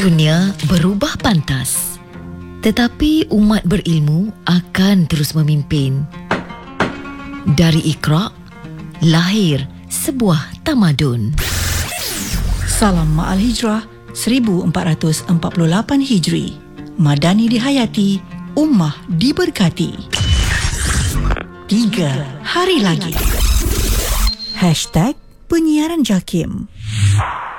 Dunia berubah pantas, tetapi umat berilmu akan terus memimpin. Dari Iqra, lahir sebuah tamadun. Salam Ma'al Hijrah 1448 Hijri. Madani dihayati, ummah diberkati. 3 hari lagi. #penyiaran JAKIM.